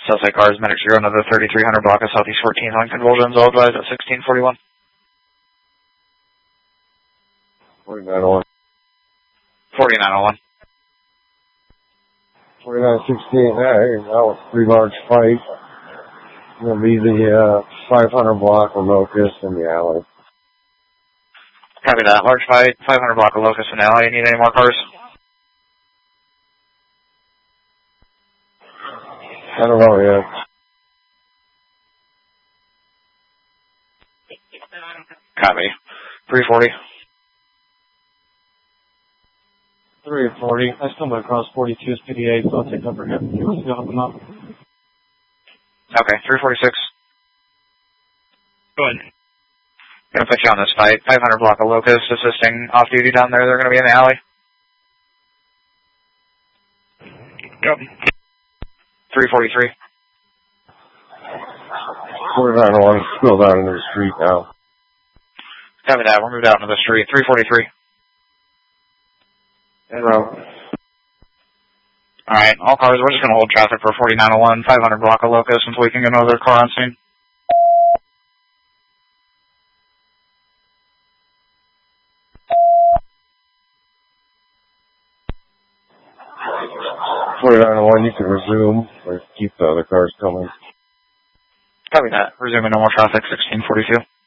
Suspect cars, medic 0, another 3300 block of Southeast 14th on convulsions, all advised at 1641. 4901. 4901. 4916, that was a pretty large fight. It's going to be the 500 block of Locust in the alley. Copy that. Large fight, 500 block of Locust in the alley. You need any more cars? I don't know yet. Copy. 340. 340. I stumbled across 42's PDA, so I'll take cover here. You help him out. Okay, 346. Go ahead. Gonna put you on this fight. 500 block of Locust assisting off duty down there. They're gonna be in the alley. Yep. 343. 4901 spilled out into the street now. Copy that. We're moved out into the street. 343. En route. Alright, all cars, we're just gonna hold traffic for 4901, 500 block of Locust until we can get another car on scene. You can resume or keep the other cars coming. Copy that. Resuming no more traffic, 1642.